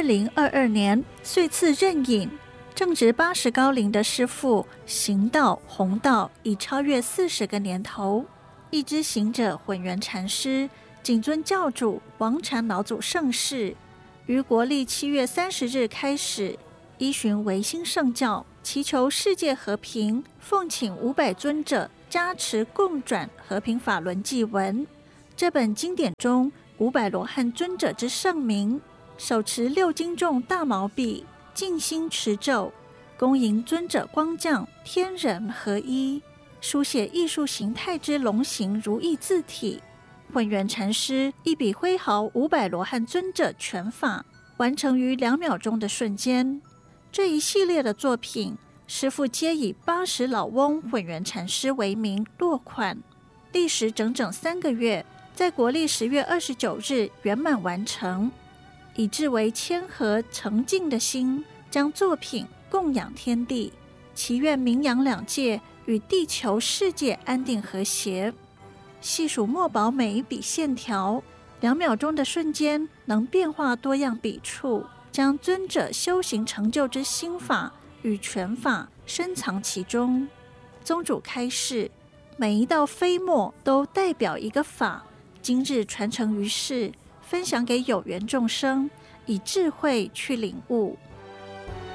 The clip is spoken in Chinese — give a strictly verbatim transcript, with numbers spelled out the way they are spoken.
二零二二年岁次任引，正值八十高龄的师父行道弘道已超越四十个年头。一支行者混元禅师谨遵教主王禅老祖圣誓，于国历七月三十日开始，依循维新圣教，祈求世界和平，奉请五百尊者加持共转和平法轮祭文。这本经典中五百罗汉尊者之圣名，手持六斤重大毛笔，静心持咒，恭迎尊者光降，天人合一，书写艺术形态之龙形如意字体。混元禅师一笔挥毫五百罗汉尊者全法，完成于两秒钟的瞬间。这一系列的作品，师父皆以八十老翁混元禅师为名落款，历时整整三个月，在国历十月二十九日圆满完成，以至为谦和诚敬的心，将作品供养天地，祈愿名扬两界与地球世界安定和谐。细数墨宝每一笔线条，两秒钟的瞬间能变化多样笔触，将尊者修行成就之心法与拳法深藏其中。宗主开示，每一道飞墨都代表一个法，今日传承于世，分享给有缘众生，以智慧去领悟。